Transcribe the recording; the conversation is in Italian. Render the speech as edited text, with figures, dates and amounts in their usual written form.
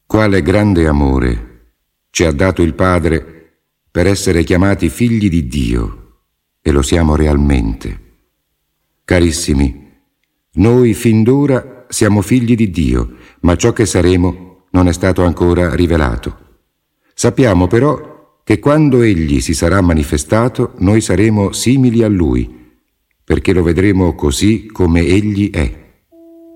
Quale grande amore ci ha dato il Padre per essere chiamati figli di Dio, e lo siamo realmente. Carissimi, noi fin d'ora siamo figli di Dio, ma ciò che saremo non è stato ancora rivelato. Sappiamo però che quando Egli si sarà manifestato, noi saremo simili a Lui, perché lo vedremo così come Egli è.